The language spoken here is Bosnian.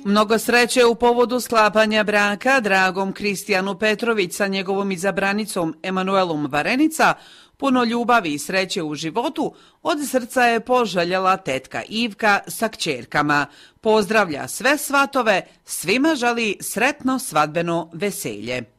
Mnogo sreće u povodu sklapanja braka Dragom Kristijanu Petrović sa njegovom izabranicom Emanuelom Varenica, puno ljubavi i sreće u životu, od srca je poželjela tetka Ivka sa kćerkama. Pozdravlja sve svatove, svima želi sretno svadbeno veselje.